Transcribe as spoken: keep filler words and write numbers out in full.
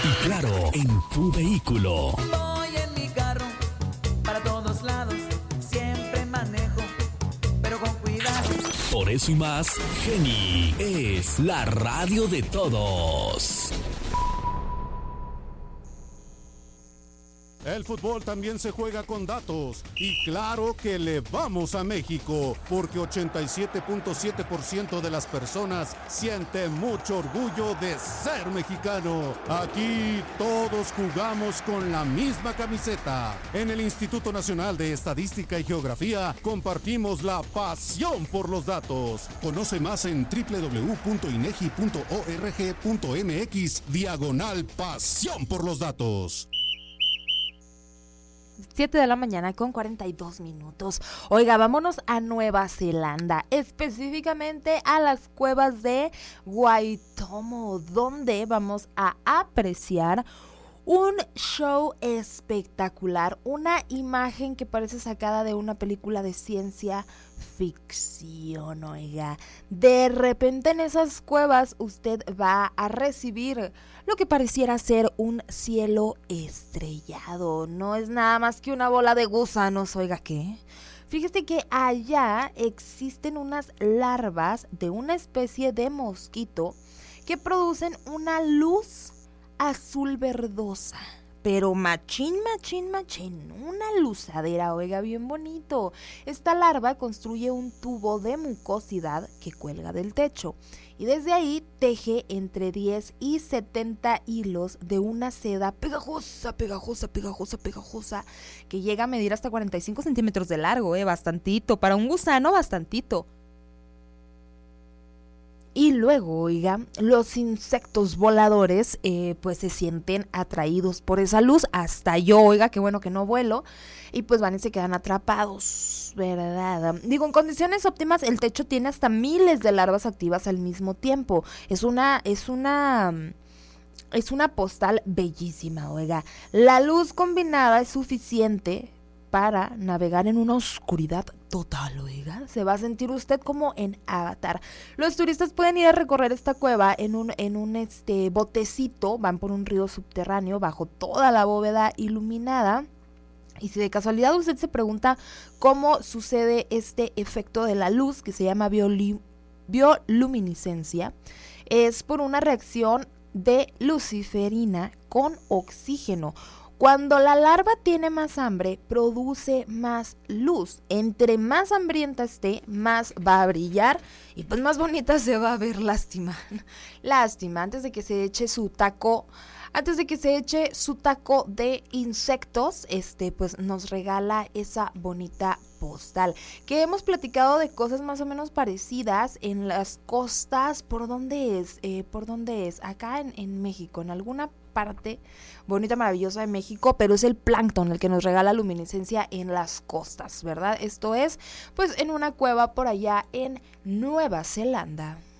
Y claro, en tu vehículo. Voy en mi carro para todos lados, siempre manejo, pero con cuidado. Por eso y más, Geni es la radio de todos. El fútbol también se juega con datos y claro que le vamos a México porque ochenta y siete punto siete por ciento de las personas siente mucho orgullo de ser mexicano. Aquí todos jugamos con la misma camiseta. En el Instituto Nacional de Estadística y Geografía compartimos la pasión por los datos. Conoce más en doble u doble u doble u punto inegi punto org punto mx diagonal pasión por los datos. siete de la mañana con cuarenta y dos minutos. Oiga, vámonos a Nueva Zelanda, específicamente a las cuevas de Waitomo, donde vamos a apreciar un show espectacular, una imagen que parece sacada de una película de ciencia ficción, oiga. De repente en esas cuevas usted va a recibir lo que pareciera ser un cielo estrellado. No es nada más que una bola de gusanos, oiga, ¿qué? Fíjese que allá existen unas larvas de una especie de mosquito que producen una luz azul verdosa, pero machín, machín, machín, una luzadera, oiga, bien bonito. Esta larva construye un tubo de mucosidad que cuelga del techo y desde ahí teje entre diez y setenta hilos de una seda pegajosa, pegajosa, pegajosa, pegajosa, que llega a medir hasta cuarenta y cinco centímetros de largo, eh, bastantito, para un gusano bastantito. Y luego, oiga, los insectos voladores eh, pues se sienten atraídos por esa luz, hasta yo, oiga, qué bueno que no vuelo, y pues van y se quedan atrapados, ¿verdad? Digo, en condiciones óptimas el techo tiene hasta miles de larvas activas al mismo tiempo, es una, es una... es una postal bellísima, oiga. La luz combinada es suficiente para navegar en una oscuridad total, oiga. Se va a sentir usted como en Avatar. Los turistas pueden ir a recorrer esta cueva en un, en un este, botecito, van por un río subterráneo bajo toda la bóveda iluminada. Y si de casualidad usted se pregunta cómo sucede este efecto de la luz, que se llama biolu- bioluminiscencia, es por una reacción de luciferina con oxígeno. Cuando la larva tiene más hambre, produce más luz. Entre más hambrienta esté, más va a brillar y pues más bonita se va a ver. Lástima. Lástima, antes de que se eche su taco, antes de que se eche su taco de insectos, este, pues nos regala esa bonita postal. Que hemos platicado de cosas más o menos parecidas en las costas. ¿Por dónde es? Eh, ¿Por dónde es? Acá en, en México, en alguna parte bonita, maravillosa de México, pero es el plancton el que nos regala luminiscencia en las costas, ¿verdad? Esto es, pues, en una cueva por allá en Nueva Zelanda.